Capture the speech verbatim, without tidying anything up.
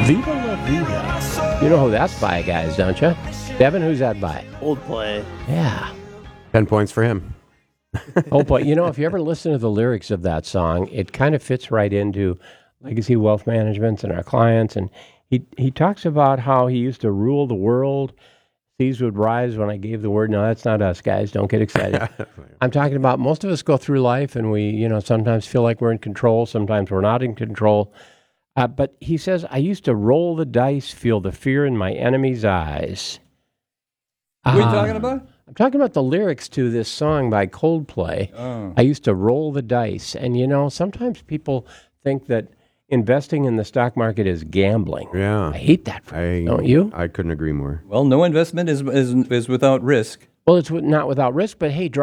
Viva La Vida. You know who that's by, guys, don't you? Devin, who's that by? Coldplay. Yeah. Ten points for him. Oh, but you know, if you ever listen to the lyrics of that song, it kind of fits right into Legacy Wealth Management and our clients. And he, he talks about how he used to rule the world. Seas would rise when I gave the word. No, that's not us, guys. Don't get excited. I'm talking about most of us go through life and we, you know, sometimes feel like we're in control. Sometimes we're not in control. Uh, but he says, I used to roll the dice, feel the fear in my enemy's eyes. What are you Ah. talking about? I'm talking about the lyrics to this song by Coldplay. Oh. I used to roll the dice. And, you know, sometimes people think that investing in the stock market is gambling. Yeah. I hate that phrase, I, don't you? I couldn't agree more. Well, no investment is is, is without risk. Well, it's not without risk, but hey,